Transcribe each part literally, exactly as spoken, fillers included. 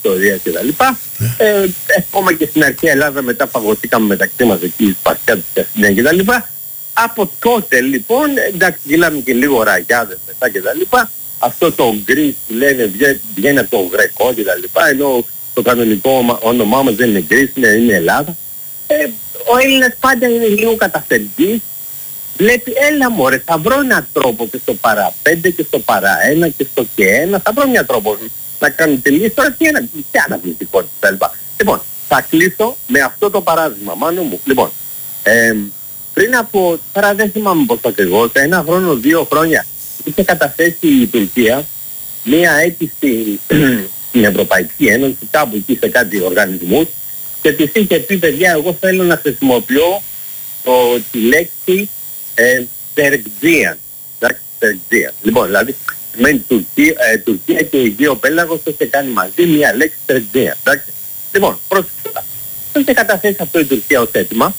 ιστορία κτλ. Yeah. Ε, ακόμα και στην αρχαία Ελλάδα μετά παγωτήκαμε μεταξύ μας εκεί, Σπαρτιά της Καστινία κτλ. Από τότε λοιπόν, εντάξει γυλάμε και λίγο ραγιάδες μετά κτλ. Αυτό το γκρις που λένε βγαίνει από το γρεκό κτλ. Ενώ το κανονικό όνομά μας δεν είναι γκρις, είναι, είναι Ελλάδα. Ε, ο Έλληνας πάντα είναι λίγο καταφερντής. Βλέπει, έλα μωρέ, θα βρω έναν τρόπο και στο παρά πέντε και στο παρά ένα και στο και ένα. Θα βρω έναν τρόπο να κάνω τελείως. Τώρα τι είναι, τι αναπληκτικότητα κτλ. Λοιπόν, θα κλείσω με αυτό το παράδειγμα, Μάνο μου. Λοιπόν, ε, πριν από, τώρα δεν θυμάμαι πως ακριβώς, ένα χρόνο, δύο χρόνια, είχε καταθέσει η Τουρκία μία αίτηση στην Ευρωπαϊκή Ένωση, κάπου εκεί σε κάτι οργανισμούς, και της είχε πει, παιδιά, εγώ θέλω να χρησιμοποιώ το, τη λέξη ε, Τερκτζίαν. Τερκτζίαν. Λοιπόν, δηλαδή, σημαίνει Τουρκία, ε, Τουρκία και η δύο πέλαγος το είχε κάνει μαζί μία λέξη Τερκτζίαν. Λοιπόν, πρόσφατα. Δεν είχε καταθέσει αυτό η Τουρκία ως αίτημα.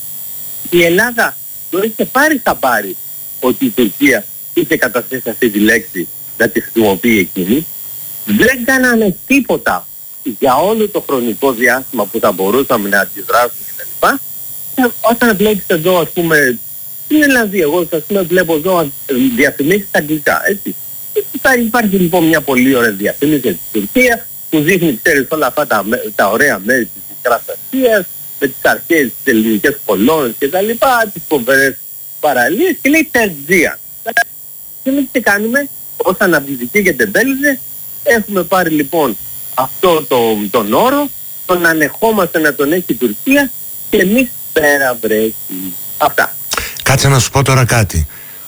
Η Ελλάδα το είχε πάρει στα πάρει ότι η Τουρκία είχε καταθέσει αυτή τη λέξη να τη χρησιμοποιεί εκείνη. Δεν κάναμε τίποτα για όλο το χρονικό διάστημα που θα μπορούσαμε να αντιδράσουμε κτλ. Και όταν βλέπεις εδώ, ας πούμε, στην Ελλανδία, εγώ ας πούμε βλέπω εδώ διαφημίσεις στα αγγλικά, έτσι. Θα υπάρχει λοιπόν μια πολύ ωραία διαφήμιση για την Τουρκία που δείχνει, ξέρεις, όλα αυτά τα, τα ωραία μέρη της Μικράς Ασίας, με τις αρχαίες τις ελληνικές κολόνες και τα λοιπά, τις φοβερές παραλίες, και λέει Τερκτζίαν. Και εμείς τι κάνουμε, ως αναπληκτικοί και τεμπέληδες, έχουμε πάρει λοιπόν αυτό το, τον όρο, τον ανεχόμαστε να τον έχει η Τουρκία και εμείς πέρα βρέχει. Αυτά. Κάτσε να σου πω τώρα κάτι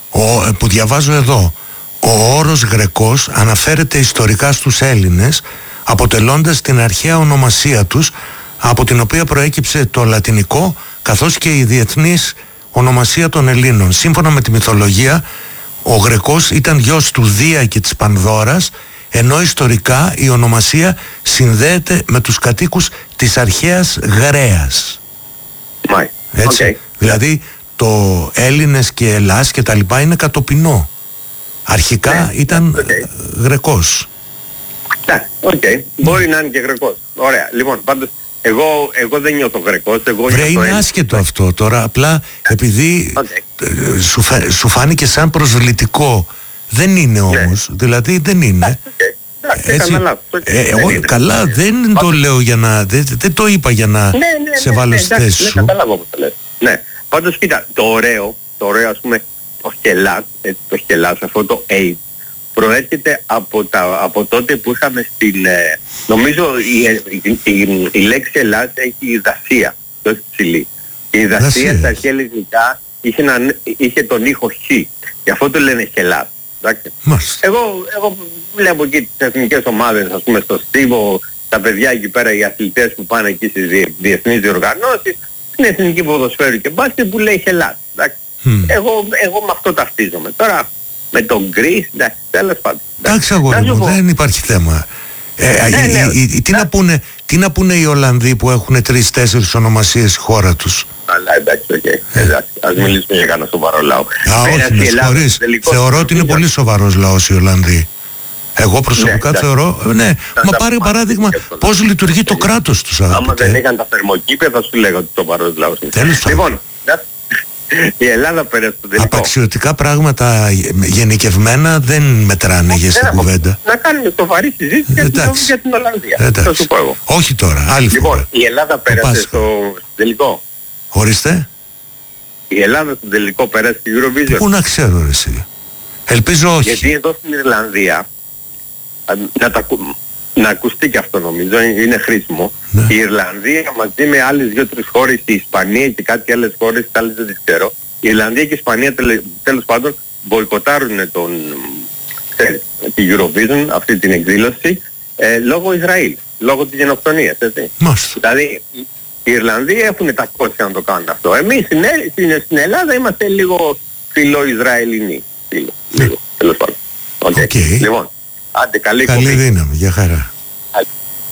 ο, που διαβάζω εδώ. Ο όρος Γρεκός αναφέρεται ιστορικά στους Έλληνες, αποτελώντας την αρχαία ονομασία τους, από την οποία προέκυψε το λατινικό καθώς και η διεθνής ονομασία των Ελλήνων. Σύμφωνα με τη μυθολογία, ο Γρεκός ήταν γιος του Δία και της Πανδώρας, ενώ ιστορικά η ονομασία συνδέεται με τους κατοίκους της αρχαίας Γρέας. Μάι. Έτσι. Okay. Δηλαδή το Έλληνες και Ελλάς και τα λοιπά είναι κατοπινό. Αρχικά yeah. ήταν okay. Γρεκός. Ναι, οκ. Okay. Μπορεί να είναι και Γρεκός. Ωραία. Λοιπόν, πάντως εγώ, εγώ δεν νιώθω Γρεκός. Εγώ Βρε, είναι άσχετο αυτό τώρα. Απλά επειδή okay. σου, φα, σου φάνηκε σαν προσβλητικό. Δεν είναι όμως. Yeah. Δηλαδή δεν είναι. Okay. Έτσι, ε, ε, εγώ, καλά δεν okay. το λέω για να, δεν, δεν το είπα για να ναι, ναι, σε βάλω στη θέση σου. Ναι, καταλάβω όπως το λες. Ναι, πάντως κοίτα, το ωραίο, το ωραίο ας πούμε, το χελάς, το χελάς, αυτό το AIDS, προέρχεται από, τα, από τότε που είχαμε στην, ε, νομίζω η, η, η, η, η λέξη Ελλάς έχει δασία, το έχει ψηλή. Η δασία στα αρχαία ελληνικά είχε, είχε τον ήχο χ, γι' αυτό το λένε χελάς. Εγώ, εγώ βλέπω εκεί τις εθνικές ομάδες, ας πούμε στο Στίβο, τα παιδιά εκεί πέρα, οι αθλητές που πάνε εκεί στις διεθνείς διοργανώσεις, στην εθνική ποδοσφαίρου και μπάσκετ που λέει χελάς. Mm. Εγώ, εγώ με αυτό ταυτίζομαι. Τώρα με τον Γκρις, εντάξει, τέλος πάντων. Εντάξει αγόρι μου, δεν υπάρχει θέμα. Ε, ναι, ναι, η, η, τι, να πούνε, τι να πούνε οι Ολλανδοί που έχουν τρεις-τέσσερις ονομασίες στη χώρα τους. Αλλά εντάξει, okay. εντάξει, ας μιλήσουμε για κανένα σοβαρό λαό. Α, όχι, με συγχωρείς. Θεωρώ ότι είναι πολύ σοβαρός λαός οι Ολλανδοί. Εγώ προσωπικά ναι, θεωρώ, ναι, μα πάρε παράδειγμα πώς λειτουργεί το κράτος τους. Άμα δεν είχαν τα θερμοκήπια θα σου λέγω ότι σοβαρός λαός είναι. Λοιπόν, η Ελλάδα πέρασε το τελικό. Απαξιωτικά πράγματα γενικευμένα δεν μετράνε για στην κουβέντα. Να κάνουμε σοβαρή συζήτηση για την Ολλανδία. Θα σου πω εγώ. Όχι τώρα, άλλη φορά. Λοιπόν, η Ελλάδα πέρασε στο τελικό. Ορίστε. Η Ελλάδα στο τελικό πέρασε στη Eurovision. Πού να ξέρω ρε εσύ. Ελπίζω όχι. Γιατί εδώ στην Ιρλανδία, να, τα, να ακουστεί και αυτό νομίζω, είναι χρήσιμο. Ναι. Η Ιρλανδία μαζί με άλλες δύο-τρεις χώρες, η Ισπανία και κάτι άλλες χώρες, άλλες δεν τις ξέρω. Η Ιρλανδία και η Ισπανία τέλος πάντων μποϊκοτάρουν τον, ξέρεις, τη Eurovision, αυτή την εκδήλωση, ε, λόγω Ισραήλ, λόγω της γενοκτονίας, έτσι. Μάλιστα. Δηλαδή οι Ιρλανδοί έχουν τα κόσια να το κάνουν αυτό. Εμείς στην, στην, στην Ελλάδα είμαστε λίγο φιλο-Ισραηλινοί. Λίγο, λίγο, τέλος πάντων. Okay. Okay. Λοιπόν, άντε καλή, καλή δύναμη, για χαρά.